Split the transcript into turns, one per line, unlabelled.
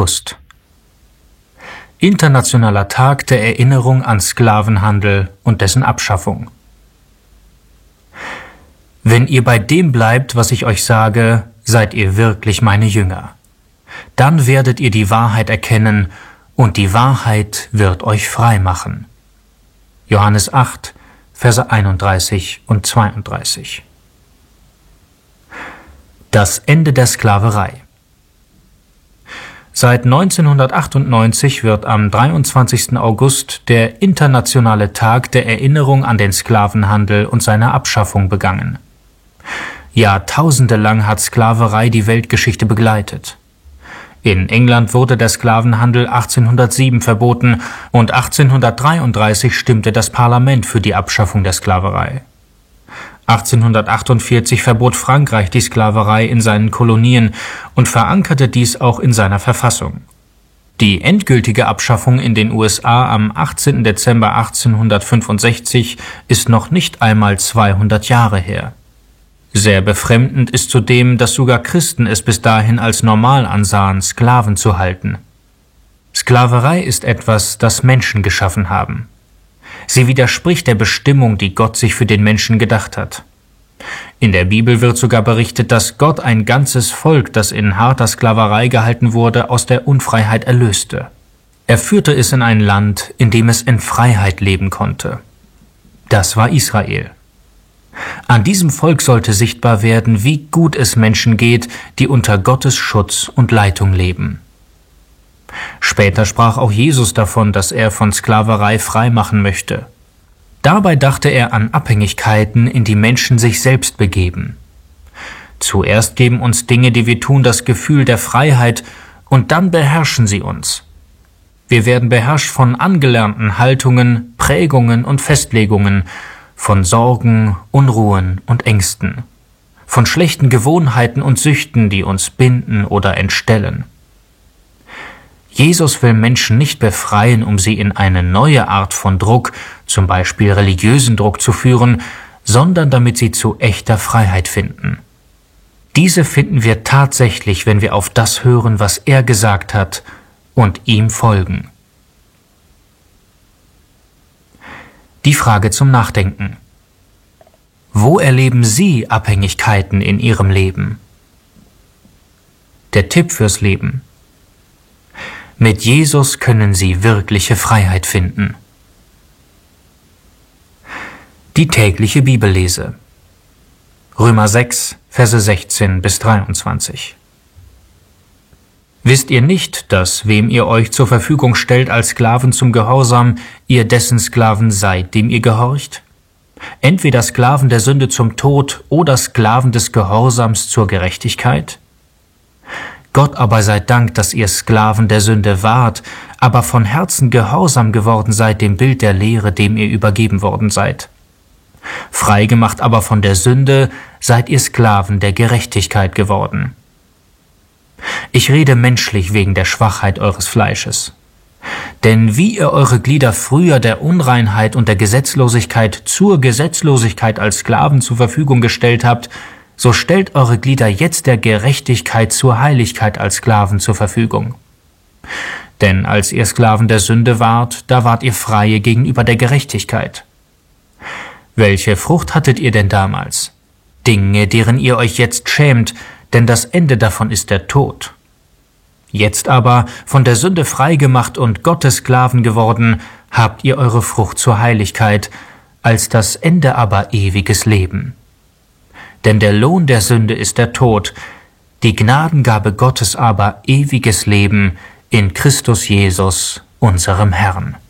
August. Internationaler Tag der Erinnerung an Sklavenhandel und dessen Abschaffung. Wenn ihr bei dem bleibt, was ich euch sage, seid ihr wirklich meine Jünger. Dann werdet ihr die Wahrheit erkennen, und die Wahrheit wird euch frei machen. Johannes 8, Verse 31 und 32. Das Ende der Sklaverei. Seit 1998 wird am 23. August der Internationale Tag der Erinnerung an den Sklavenhandel und seine Abschaffung begangen. Jahrtausende lang hat Sklaverei die Weltgeschichte begleitet. In England wurde der Sklavenhandel 1807 verboten und 1833 stimmte das Parlament für die Abschaffung der Sklaverei. 1848 verbot Frankreich die Sklaverei in seinen Kolonien und verankerte dies auch in seiner Verfassung. Die endgültige Abschaffung in den USA am 18. Dezember 1865 ist noch nicht einmal 200 Jahre her. Sehr befremdend ist zudem, dass sogar Christen es bis dahin als normal ansahen, Sklaven zu halten. Sklaverei ist etwas, das Menschen geschaffen haben. Sie widerspricht der Bestimmung, die Gott sich für den Menschen gedacht hat. In der Bibel wird sogar berichtet, dass Gott ein ganzes Volk, das in harter Sklaverei gehalten wurde, aus der Unfreiheit erlöste. Er führte es in ein Land, in dem es in Freiheit leben konnte. Das war Israel. An diesem Volk sollte sichtbar werden, wie gut es Menschen geht, die unter Gottes Schutz und Leitung leben. Später sprach auch Jesus davon, dass er von Sklaverei frei machen möchte. Dabei dachte er an Abhängigkeiten, in die Menschen sich selbst begeben. Zuerst geben uns Dinge, die wir tun, das Gefühl der Freiheit, und dann beherrschen sie uns. Wir werden beherrscht von angelernten Haltungen, Prägungen und Festlegungen, von Sorgen, Unruhen und Ängsten, von schlechten Gewohnheiten und Süchten, die uns binden oder entstellen. Jesus will Menschen nicht befreien, um sie in eine neue Art von Druck, zum Beispiel religiösen Druck, zu führen, sondern damit sie zu echter Freiheit finden. Diese finden wir tatsächlich, wenn wir auf das hören, was er gesagt hat, und ihm folgen. Die Frage zum Nachdenken. Wo erleben Sie Abhängigkeiten in Ihrem Leben? Der Tipp fürs Leben. Mit Jesus können Sie wirkliche Freiheit finden. Die tägliche Bibellese. Römer 6, Verse 16 bis 23. Wisst ihr nicht, dass, wem ihr euch zur Verfügung stellt als Sklaven zum Gehorsam, ihr dessen Sklaven seid, dem ihr gehorcht? Entweder Sklaven der Sünde zum Tod oder Sklaven des Gehorsams zur Gerechtigkeit? Gott aber sei Dank, dass ihr Sklaven der Sünde wart, aber von Herzen gehorsam geworden seid dem Bild der Lehre, dem ihr übergeben worden seid. Freigemacht aber von der Sünde, seid ihr Sklaven der Gerechtigkeit geworden. Ich rede menschlich wegen der Schwachheit eures Fleisches. Denn wie ihr eure Glieder früher der Unreinheit und der Gesetzlosigkeit zur Gesetzlosigkeit als Sklaven zur Verfügung gestellt habt, so stellt eure Glieder jetzt der Gerechtigkeit zur Heiligkeit als Sklaven zur Verfügung. Denn als ihr Sklaven der Sünde wart, da wart ihr Freie gegenüber der Gerechtigkeit. Welche Frucht hattet ihr denn damals? Dinge, deren ihr euch jetzt schämt, denn das Ende davon ist der Tod. Jetzt aber, von der Sünde freigemacht und Gottes Sklaven geworden, habt ihr eure Frucht zur Heiligkeit, als das Ende aber ewiges Leben. Denn der Lohn der Sünde ist der Tod, die Gnadengabe Gottes aber ewiges Leben in Christus Jesus, unserem Herrn.